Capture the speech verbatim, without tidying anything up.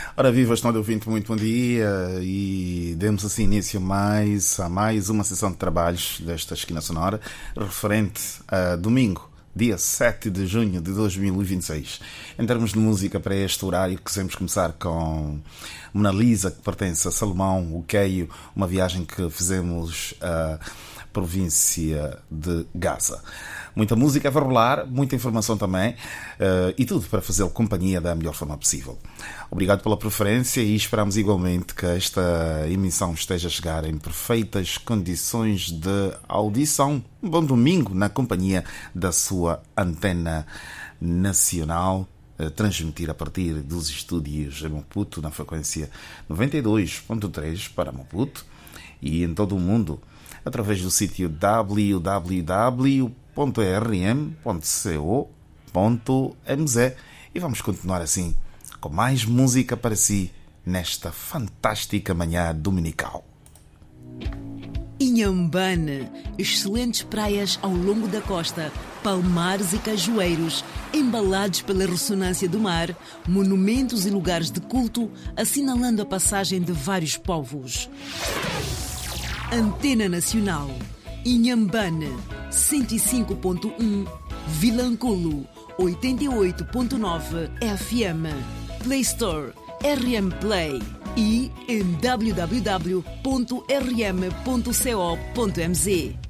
Ora viva, estou de ouvinte, muito bom dia e demos assim início mais, a mais uma sessão de trabalhos desta Esquina Sonora, referente a domingo, dia sete de junho de dois mil e vinte e seis. Em termos de música para este horário, quisemos começar com Mona Lisa, que pertence a Salomão, o Keio, uma viagem que fizemos à província de Gaza. Muita música vai rolar, muita informação também, uh, e tudo para fazer companhia da melhor forma possível. Obrigado pela preferência e esperamos igualmente que esta emissão esteja a chegar em perfeitas condições de audição. Um bom domingo na companhia da sua antena nacional, a transmitir a partir dos estúdios em Maputo, na frequência noventa e dois ponto três para Maputo e em todo o mundo, através do sítio w w w ponto r m ponto co ponto m z. E vamos continuar assim com mais música para si nesta fantástica manhã dominical. Inhambane, excelentes praias ao longo da costa, palmares e cajueiros, embalados pela ressonância do mar, monumentos e lugares de culto, assinalando a passagem de vários povos. Antena Nacional, Inhambane, cento e cinco ponto um, Vilanculo, oitenta e oito ponto nove F M, Play Store, R M Play e em w w w ponto r m ponto co ponto m z.